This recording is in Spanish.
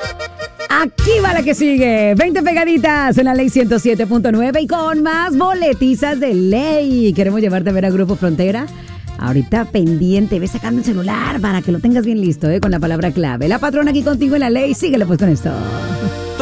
Aquí va la que sigue. 20 pegaditas en la Ley 107.9 y con más boletizas de ley. Queremos llevarte a ver a Grupo Frontera. Ahorita pendiente, ve sacando el celular para que lo tengas bien listo, con la palabra clave. La patrona aquí contigo en la ley. Síguele pues con esto.